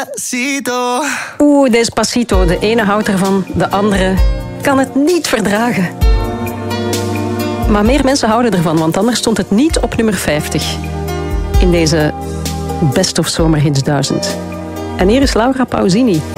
Despacito. Oeh, Despacito. De ene houdt ervan, de andere kan het niet verdragen. Maar meer mensen houden ervan, want anders stond het niet op nummer 50 in deze Best of Zomerhits 1000. En hier is Laura Pausini.